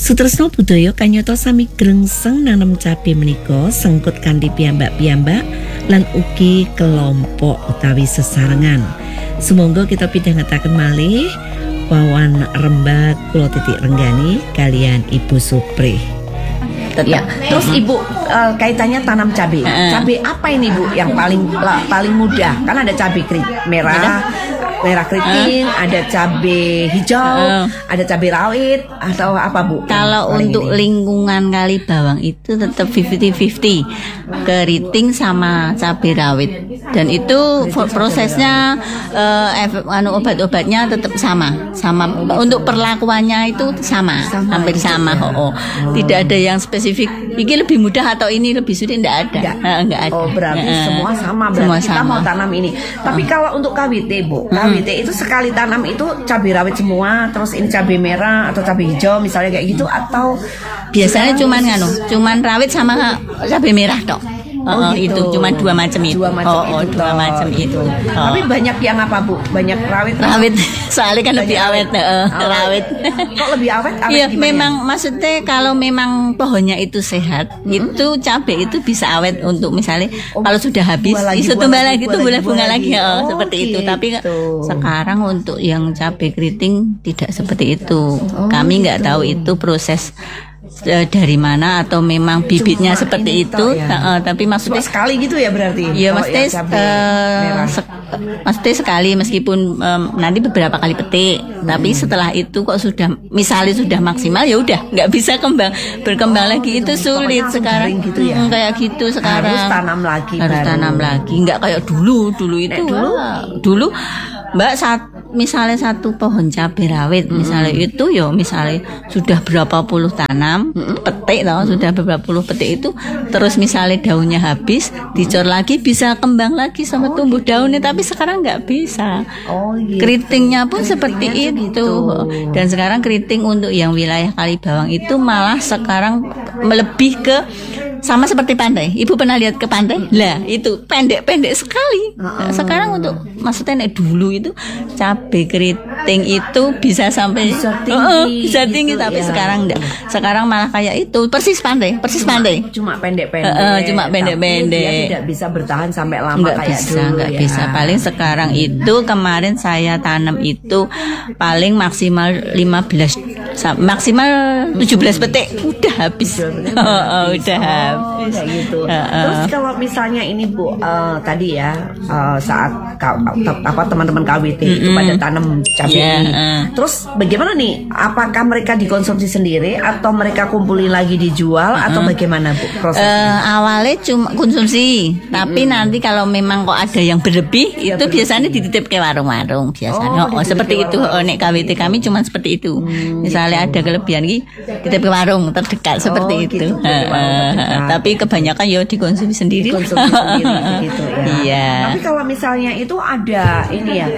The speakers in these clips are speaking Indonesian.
Sutresna budaya kanyata sami grengseng nanem cabe menika sengkut kanthi piyambak-piyambak lan ugi kelompok utawi sesarengan. Sumangga kita pidhangetaken malih wawan rembag kula Titik Renggani kalian Ibu Supri. Ya. Terus Ibu kaitannya tanam cabai. Cabai apa ini Bu yang paling mudah? Kan ada cabai merah keriting, ada cabai hijau, ada cabai rawit atau apa Bu? Kalau untuk lingkungan Kali Bawang itu tetap 50-50 keriting sama cabai rawit, dan itu prosesnya obat-obatnya tetap sama untuk perlakuannya itu sama hampir sama. Tidak ada yang spesifik ini lebih mudah atau ini lebih sulit, enggak ada. Oh, berarti semua sama, berarti semua kita sama. mau tanam ini. Tapi kalau untuk KWT Bu, KWT itu sekali tanam itu cabai rawit semua, terus ini cabai merah atau cabai hijau misalnya kayak gitu, atau biasanya cuman rawit sama cabai merah tok. Gitu. Itu cuma dua macam itu. Dua macam itu. Tapi banyak yang apa Bu? Banyak rawit. Soalnya kan lebih awet. Rawit. Kok lebih awet? Iya, memang maksudnya kalau memang pohonnya itu sehat, itu cabai itu bisa awet untuk misalnya kalau sudah habis, tumbuh lagi bunga lagi. Seperti itu. Tapi sekarang untuk yang cabai keriting tidak seperti itu. Kami nggak tahu itu proses dari mana atau memang bibitnya seperti itu, tapi maksudnya sekali gitu ya berarti. Iya, mesti sekali meskipun nanti beberapa kali petik, tapi setelah itu kok sudah misalnya sudah maksimal ya udah nggak bisa berkembang lagi, itu sulit sekarang gitu ya. Kayak gitu sekarang harus tanam lagi nggak kayak dulu itu dulu Mbak misalnya satu pohon cabai rawit misalnya itu ya misalnya sudah berapa puluh tanam petik sudah beberapa puluh petik itu, terus misalnya daunnya habis dicor lagi bisa kembang lagi sama tumbuh daunnya, tapi sekarang nggak bisa. Gitu. Keritingnya pun seperti itu. Dan sekarang keriting untuk yang wilayah Kali Bawang itu malah sekarang lebih ke sama seperti pantai. Ibu pernah lihat ke pantai? Lah, itu pendek-pendek sekali. Sekarang untuk maksudnya dulu itu cabai keriting itu bisa sampai bisa tinggi tapi sekarang enggak. Sekarang malah kayak itu persis pantai. Cuma pendek-pendek. Dia tidak bisa bertahan sampai lama nggak bisa. Paling sekarang itu kemarin saya tanam itu paling maksimal 17 petik udah habis. Udah habis. Kayak gitu. Terus kalau misalnya ini Bu, tadi ya saat teman-teman KWT itu pada tanam cabai ini. Terus bagaimana nih? Apakah mereka dikonsumsi sendiri atau mereka kumpulin lagi dijual atau bagaimana Bu prosesnya? Awalnya cuma konsumsi, tapi nanti kalau memang kok ada yang berlebih itu biasanya dititip ke warung-warung biasanya. Seperti itu. Nek KWT kami cuma seperti itu. Misalnya ada kelebihan titip ke warung terdekat seperti itu. Tapi kebanyakan ya dikonsumsi sendiri. Gitu ya. Iya. Tapi kalau misalnya itu ada ini ya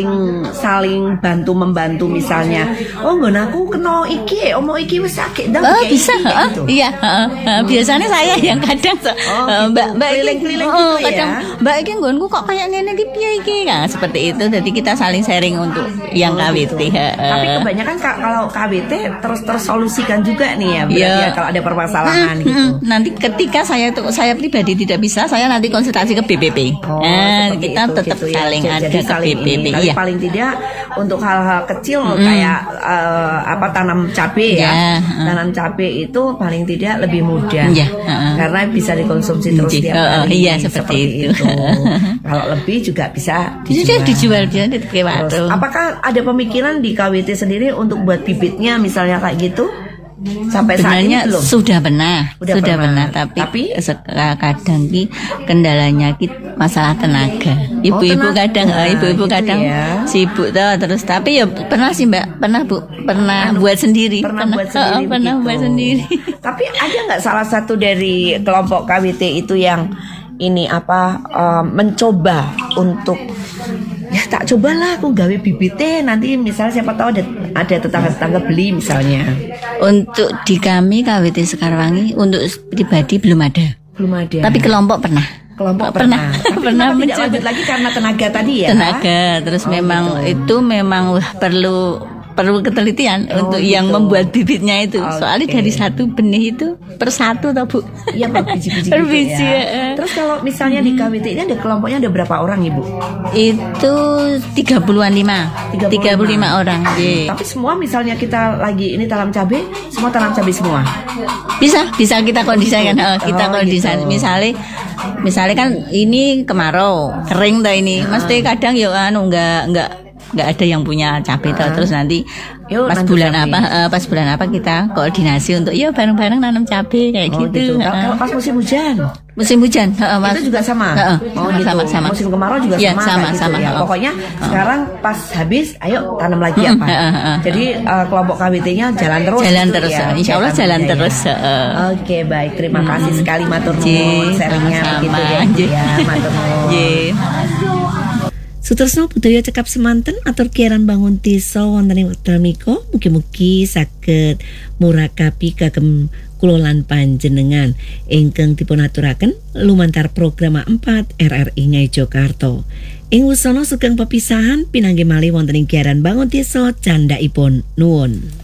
saling bantu-membantu misalnya. Aku kena iki, iki wis akeh ndang bisa. Gitu. Iya, biasanya saya yang kadang Mbak keliling-keliling gitu kadang ya. Mbak iki nggonku kok kayak ngene iki piye iki. Nah, seperti itu. Jadi kita saling sharing untuk yang KWT. Gitu. Tapi kebanyakan kalau KWT terus tersolusikan juga nih ya berarti ya, kalau ada permasalahan gitu. Nanti ketika saya pribadi tidak bisa, saya nanti konsultasi ke BPP. Kita tetap saling ada ke BPP. Tapi paling tidak untuk hal-hal kecil kayak tanam cabai tanam cabai itu paling tidak lebih mudah karena bisa dikonsumsi terus tiap hari. Iya, seperti itu. Kalau lebih juga bisa dijual di warung. Apakah ada pemikiran di KWT sendiri untuk buat bibitnya misalnya kayak gitu? Sampai sebenarnya saat ini belum? Sudah pernah, tapi kadang kendalanya masalah tenaga. Ibu-ibu kadang ya. Sibuk terus, tapi ya pernah sih Mbak, pernah buat sendiri. Pernah buat sendiri. Tapi ada nggak salah satu dari kelompok KWT itu yang ini mencoba untuk tak cobalah aku gawe bibitnya, nanti misalnya siapa tahu ada tetangga-tetangga beli misalnya. Untuk di kami KWT Sekarwangi untuk pribadi belum ada. Tapi kelompok pernah. Pernah tidak lanjut lagi karena tenaga tadi ya. Terus memang itu perlu perlu ketelitian untuk gitu. yang membuat bibitnya itu. Soalnya dari satu benih itu persatu toh Bu. Iya, per biji-biji Per gitu biji, ya. Terus kalau misalnya di KWT ini ada kelompoknya ada berapa orang Ibu? Itu 35 orang. Tapi semua misalnya kita lagi ini tanam cabai, semua tanam cabai semua. Bisa kita kondisikan. Kita kondisikan gitu. misalnya kan ini kemarau, kering dah ini. Mesti kadang ya nggak ada yang punya cabai toh. Terus nanti pas bulan apa kita koordinasi untuk bareng-bareng nanam cabai kayak gitu. Kalau pas musim hujan itu juga sama. Gitu. Sama. Musim kemarau juga sama. Ya. Pokoknya sekarang pas habis, ayo tanam lagi apa. Jadi kelompok KWT-nya jalan terus. Ya. Insya Allah jalan terus. Oke, baik. Terima kasih sekali matur nuwun sharingnya begitu ya. Matur nuwun. Sutresno budaya cekap semanten atur kiaran bangun desa wonten ing wekdal menika mugi-mugi saged murakabi kagem kula lan panjenengan ingkang dipun aturaken lumantar program 4 RRI Ngayogyakarta. Ing wusana sugeng pepisahan pinanggih malih wonten ing kiaran bangun desa candhaipun nuwun.